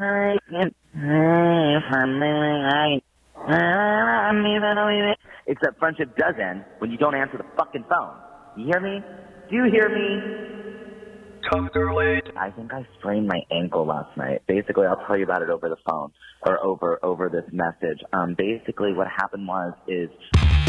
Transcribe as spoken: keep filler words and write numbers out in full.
Except friendship does end when you don't answer the fucking phone. You hear me? Do you hear me? Talk early. I think I sprained my ankle last night. Basically, I'll tell you about it over the phone or over over this message. Um, basically, what happened was is.